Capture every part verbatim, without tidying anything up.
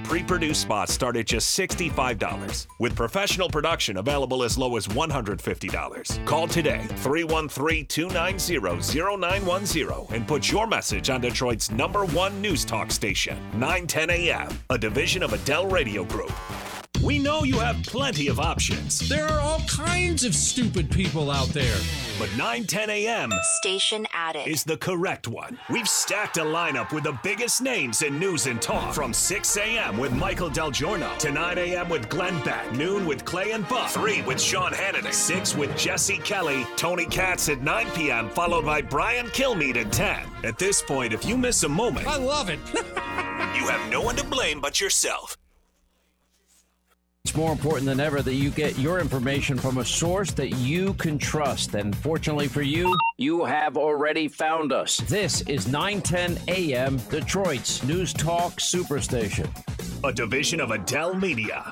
pre-produced spots start at just sixty-five dollars, with professional production available as low as one hundred fifty dollars. Call today, three one three, two nine zero, zero nine one zero, and put your message on Detroit's number one news talk station, nine ten A M, a division of Adele Radio Group. We know you have plenty of options. There are all kinds of stupid people out there. But nine ten A M Station Addict is the correct one. We've stacked a lineup with the biggest names in news and talk. From six A M with Michael Del Giorno to nine A M with Glenn Beck, noon with Clay and Buck, three with Sean Hannity, six with Jesse Kelly, Tony Katz at nine P M, followed by Brian Kilmeade at ten. At this point, if you miss a moment, I love it. you have no one to blame but yourself. It's more important than ever that you get your information from a source that you can trust. And fortunately for you, you have already found us. This is nine ten A M, Detroit's News Talk Superstation. A division of Adele Media.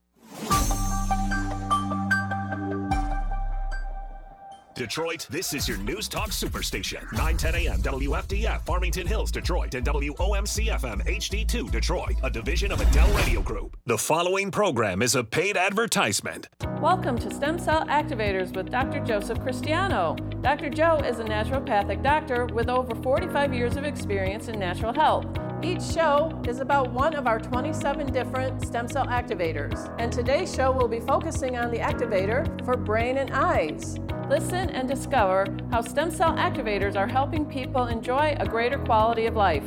Detroit, this is your News Talk Superstation. nine ten A M W F D F, Farmington Hills, Detroit, and W O M C F M H D two, Detroit, a division of Adele Radio Group. The following program is a paid advertisement. Welcome to Stem Cell Activators with Doctor Joseph Cristiano. Doctor Joe is a naturopathic doctor with over forty-five years of experience in natural health. Each show is about one of our twenty-seven different stem cell activators. And today's show will be focusing on the activator for brain and eyes. Listen and discover how stem cell activators are helping people enjoy a greater quality of life.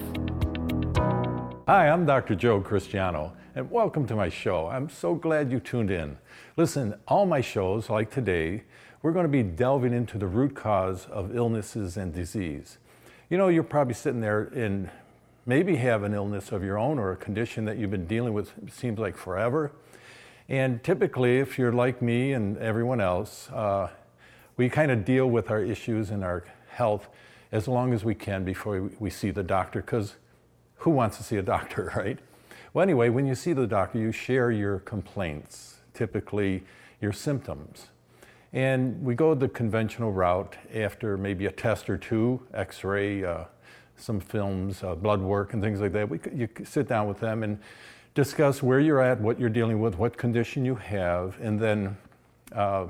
Hi, I'm Doctor Joe Cristiano, and welcome to my show. I'm so glad you tuned in. Listen, all my shows, like today, we're going to be delving into the root cause of illnesses and disease. You know, you're probably sitting there and maybe have an illness of your own or a condition that you've been dealing with, it seems like forever. And typically, if you're like me and everyone else, uh, we kind of deal with our issues and our health as long as we can before we, we see the doctor, because who wants to see a doctor, right? Well, anyway, when you see the doctor, you share your complaints, typically your symptoms. And we go the conventional route after maybe a test or two, x-ray, uh, some films, uh, blood work, and things like that. We, you sit down with them and discuss where you're at, what you're dealing with, what condition you have, and then uh,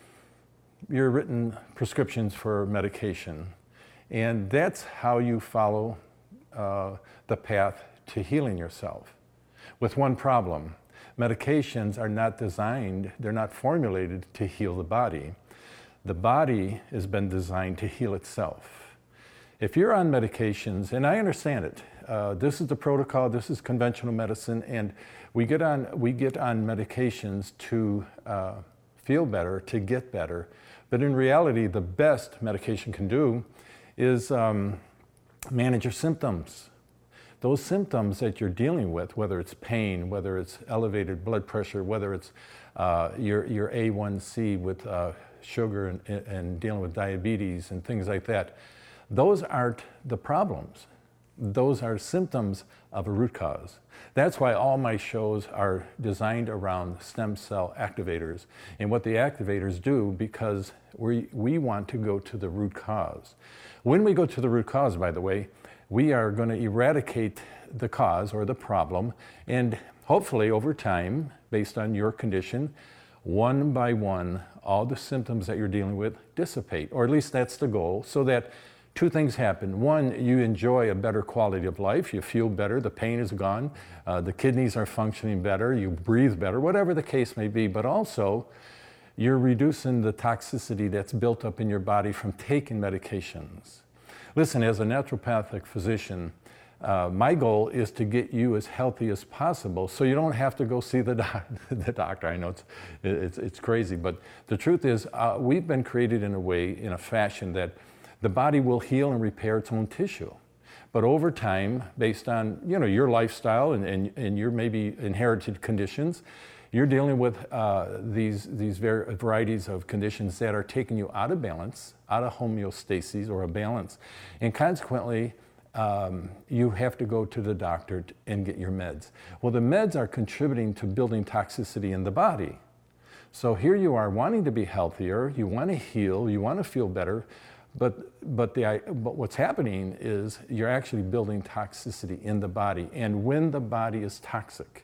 your written prescriptions for medication. And that's how you follow uh, the path to healing yourself. With one problem, medications are not designed, they're not formulated to heal the body. The body has been designed to heal itself. If you're on medications, and I understand it, uh, this is the protocol, this is conventional medicine, and we get on, we get on medications to uh, feel better, to get better. But in reality, the best medication can do is um, manage your symptoms. Those symptoms that you're dealing with, whether it's pain, whether it's elevated blood pressure, whether it's uh, your, your A one C with uh, sugar and, and dealing with diabetes and things like that, those aren't the problems. Those are symptoms of a root cause. That's why all my shows are designed around stem cell activators and what the activators do, because we, we want to go to the root cause. When we go to the root cause, by the way, we are going to eradicate the cause or the problem, and hopefully over time, based on your condition, one by one, all the symptoms that you're dealing with dissipate, or at least that's the goal, so that two things happen. One, you enjoy a better quality of life. You feel better. The pain is gone. Uh, the kidneys are functioning better. You breathe better, whatever the case may be. But also, you're reducing the toxicity that's built up in your body from taking medications. Listen, as a naturopathic physician, uh, my goal is to get you as healthy as possible so you don't have to go see the, doc the doctor. I know it's, it's, it's crazy, but the truth is uh, we've been created in a way, in a fashion that the body will heal and repair its own tissue. But over time, based on you know your lifestyle and, and, and your maybe inherited conditions, you're dealing with uh, these, these varieties of conditions that are taking you out of balance, out of homeostasis or a balance. And consequently, um, you have to go to the doctor and get your meds. Well, the meds are contributing to building toxicity in the body. So here you are wanting to be healthier, you want to heal, you want to feel better, But, but, the, but what's happening is you're actually building toxicity in the body. And when the body is toxic,